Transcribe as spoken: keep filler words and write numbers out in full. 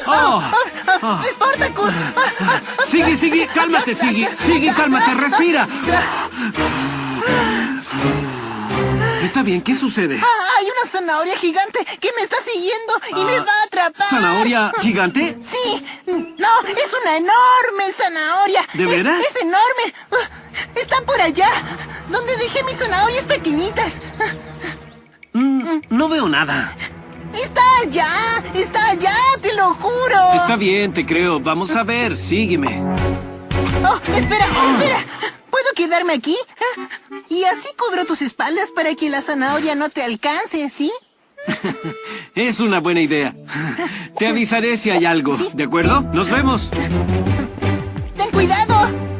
Oh. Oh. ¡Spartacus! Siggy, Siggy, cálmate, Siggy. Siggy, cálmate, respira. Está bien, ¿qué sucede? Ah, hay una zanahoria gigante que me está siguiendo y me va a atrapar. ¿Zanahoria gigante? Sí. No, es una enorme zanahoria. ¿De es, veras? Es enorme. Está por allá, donde dejé mis zanahorias pequeñitas. Mm, no veo nada. Está allá, está allá, te lo juro. Está bien, te creo. Vamos a ver, sígueme. Oh, espera, espera. ¿Puedo quedarme aquí? Y así cubro tus espaldas para que la zanahoria no te alcance, ¿sí? Es una buena idea. Te avisaré si hay algo, Sí, ¿de acuerdo? sí. ¡Nos vemos! ¡Ten cuidado!